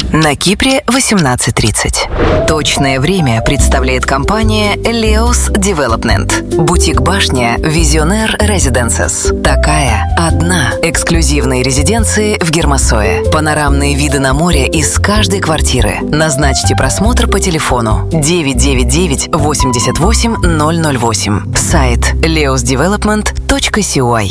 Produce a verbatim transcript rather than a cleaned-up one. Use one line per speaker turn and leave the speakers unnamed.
На Кипре восемнадцать тридцать. Точное время представляет компания Leos Development. Бутик-башня Visionaire Residences. Такая одна. Эксклюзивные резиденции в Гермосое. Панорамные виды на море из каждой квартиры. Назначьте просмотр по телефону девять девять девять восемьдесят восемь ноль ноль восемь. Сайт leos development точка си уай.